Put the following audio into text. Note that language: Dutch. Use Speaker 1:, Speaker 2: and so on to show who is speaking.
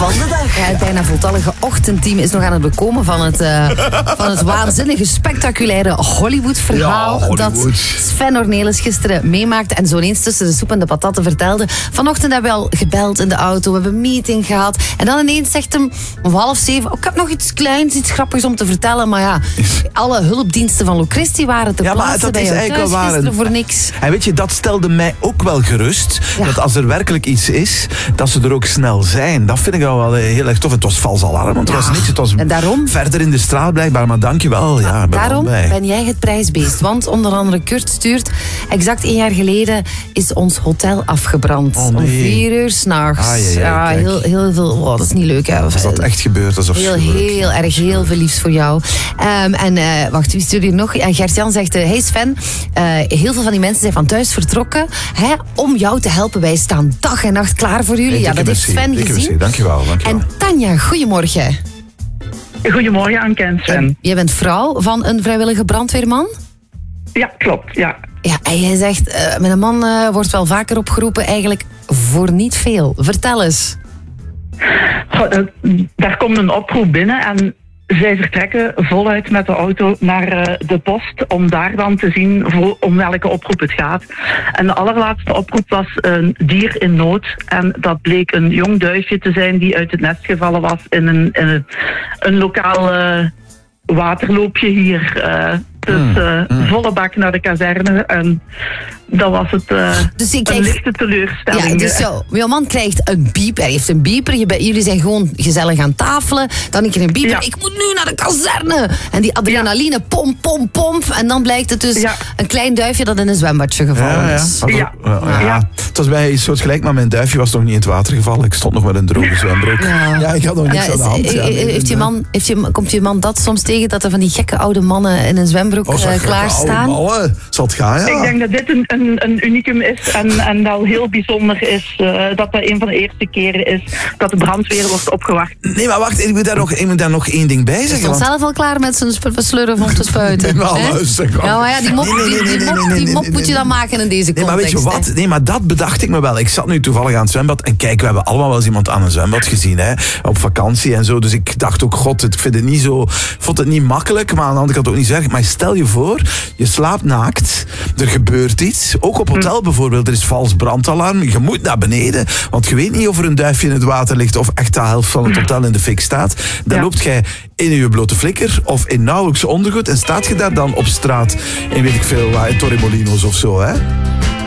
Speaker 1: van de dag.
Speaker 2: Ja, het bijna voltallige ochtendteam is nog aan het bekomen van het waanzinnige, spectaculaire Hollywood-verhaal.
Speaker 3: Ja, Hollywood.
Speaker 2: Dat Sven Ornelis gisteren meemaakte en zo ineens tussen de soep en de patatten vertelde. Vanochtend hebben we al gebeld in de auto, we hebben een meeting gehad. En dan ineens zegt hem om 6:30, ik heb nog iets kleins, iets grappigs om te vertellen. Maar ja, alle hulpdiensten van Locristi waren te plaatsen bij jou thuis gisteren voor niks.
Speaker 3: En weet je, dat stelde mij ook wel gerust.
Speaker 2: Ja.
Speaker 3: Dat als er werkelijk iets is, dat ze er ook snel zijn. Dat vind ik wel heel erg tof. Het was vals alarm, want er was niks. Het was
Speaker 2: En daarom?
Speaker 3: verder in de straat blijkbaar, maar dankjewel. Ja,
Speaker 2: Daarom ben jij het prijsbeest. Want onder andere Kurt stuurt, exact 1 jaar geleden is ons hotel afgebrand.
Speaker 3: Oh, nee.
Speaker 2: Om 4 uur 's nachts.
Speaker 3: Ja, kijk.
Speaker 2: heel veel. Oh, dat is niet leuk, hè?
Speaker 3: Is dat echt gebeurd? Dat is
Speaker 2: Heel erg, heel veel liefs voor jou. Wacht, wie stuurt hier nog? Ja, Gert-Jan zegt, hey Sven, heel veel van die mensen zijn van thuis vertrokken om jou te helpen. Wij staan dag en nacht klaar voor jullie. Ja, dat heeft Sven gezien.
Speaker 3: Dankjewel.
Speaker 2: En Tanja, goedemorgen.
Speaker 4: Goedemorgen, Anke en Sven.
Speaker 2: Jij bent vrouw van een vrijwillige brandweerman?
Speaker 4: Ja, klopt, ja.
Speaker 2: Ja, en jij zegt, mijn man wordt wel vaker opgeroepen, eigenlijk voor niet veel. Vertel eens.
Speaker 4: Daar komt een oproep binnen en zij vertrekken voluit met de auto naar de post om daar dan te zien om welke oproep het gaat. En de allerlaatste oproep was een dier in nood. En dat bleek een jong duifje te zijn die uit het nest gevallen was in een lokaal waterloopje hier. Volle bak naar de kazerne. En dat was het
Speaker 2: Dus
Speaker 4: een lichte teleurstelling.
Speaker 2: Ja, dus jouw man krijgt een bieper. Hij heeft een bieper. Jullie zijn gewoon gezellig aan tafelen. Dan een keer een bieper.
Speaker 4: Ja.
Speaker 2: Ik moet nu naar de kazerne. En die adrenaline, pomp. En dan blijkt het dus een klein duifje dat in een zwembadje gevallen is.
Speaker 4: Ja.
Speaker 3: Het was bij iets soortgelijks, maar mijn duifje was nog niet in het water gevallen. Ik stond nog met een droge zwembroek. Ja, ik had nog niks aan de hand.
Speaker 2: Komt je man dat soms tegen, dat er van die gekke oude mannen in een zwembroek klaarstaan?
Speaker 3: Zal het gaan, ja.
Speaker 4: Ik denk dat dit een unicum is en dat heel bijzonder is. Dat een van de eerste keren is dat de brandweer wordt opgewacht.
Speaker 3: Nee, maar wacht, ik moet daar nog één ding bij
Speaker 2: Hij
Speaker 3: zeggen.
Speaker 2: stond zelf al klaar met zijn slurf om te spuiten. Ja, maar ja, die mop moet je dan maken in deze context.
Speaker 3: Nee, maar weet je wat? Nee, maar dat bedacht ik me wel. Ik zat nu toevallig aan het zwembad en kijk, we hebben allemaal wel eens iemand aan een zwembad gezien, op vakantie en zo. Dus ik dacht ook, god, ik vond het niet makkelijk, maar aan de andere kant ook niet zeggen. Maar stel je voor, je slaapt naakt, er gebeurt iets. Ook op hotel bijvoorbeeld, er is vals brandalarm. Je moet naar beneden, want je weet niet of er een duifje in het water ligt of echt de helft van het hotel in de fik staat. Dan loopt jij in je blote flikker of in nauwelijks ondergoed en staat je daar dan op straat in weet ik veel, in Torremolinos of zo, hè?